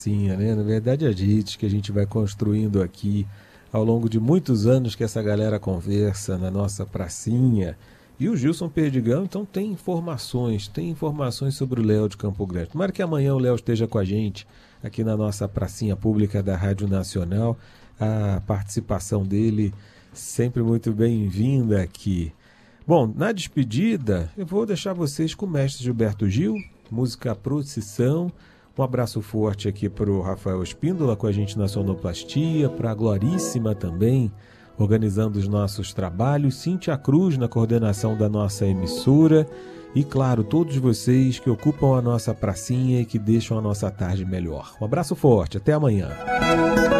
Sim, né? Na verdade, as redes que a gente vai construindo aqui ao longo de muitos anos que essa galera conversa na nossa pracinha. E o Gilson Perdigão, então, tem informações sobre o Léo de Campo Grande. Tomara que amanhã o Léo esteja com a gente aqui na nossa pracinha pública da Rádio Nacional. A participação dele sempre muito bem-vinda aqui. Bom, na despedida, eu vou deixar vocês com o mestre Gilberto Gil, música Procissão. Um abraço forte aqui para o Rafael Espíndola com a gente na sonoplastia, para a Gloríssima também, organizando os nossos trabalhos, Cíntia Cruz na coordenação da nossa emissora e, claro, todos vocês que ocupam a nossa pracinha e que deixam a nossa tarde melhor. Um abraço forte, até amanhã.